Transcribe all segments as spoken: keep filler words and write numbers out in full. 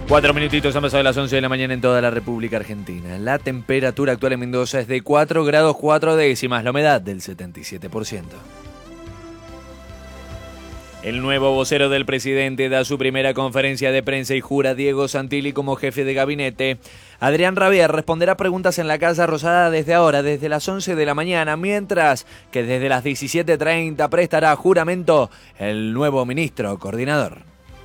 Cuatro minutitos han pasado de las once de la mañana en toda la República Argentina. La temperatura actual en Mendoza es de cuatro grados cuatro décimas, la humedad del setenta y siete por ciento. El nuevo vocero del presidente da su primera conferencia de prensa y jura a Diego Santilli como jefe de gabinete. Adrián Rabier responderá preguntas en la Casa Rosada desde ahora, desde las once de la mañana, mientras que desde las diecisiete treinta prestará juramento el nuevo ministro coordinador.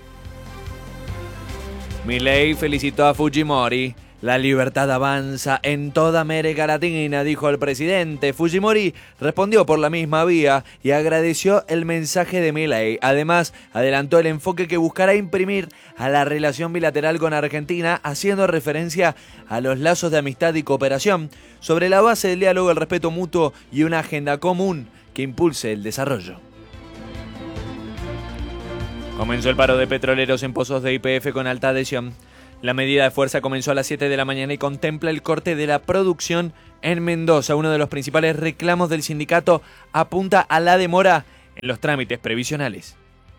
Milei felicitó a Fujimori. La libertad avanza en toda América Latina, dijo el presidente. Fujimori respondió por la misma vía y agradeció el mensaje de Milei. Además, adelantó el enfoque que buscará imprimir a la relación bilateral con Argentina, haciendo referencia a los lazos de amistad y cooperación, sobre la base del diálogo, el respeto mutuo y una agenda común que impulse el desarrollo. Comenzó el paro de petroleros en pozos de Y P F con alta adhesión. La medida de fuerza comenzó a las siete de la mañana y contempla el corte de la producción en Mendoza. Uno de los principales reclamos del sindicato apunta a la demora en los trámites previsionales.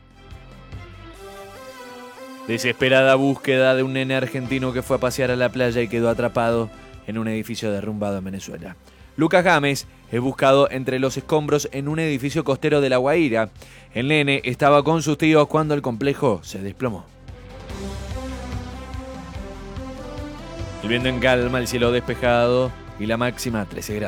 Desesperada búsqueda de un nene argentino que fue a pasear a la playa y quedó atrapado en un edificio derrumbado en Venezuela. Lucas Gámez es buscado entre los escombros en un edificio costero de La Guaira. El nene estaba con sus tíos cuando el complejo se desplomó. El viento en calma, el cielo despejado y la máxima trece grados.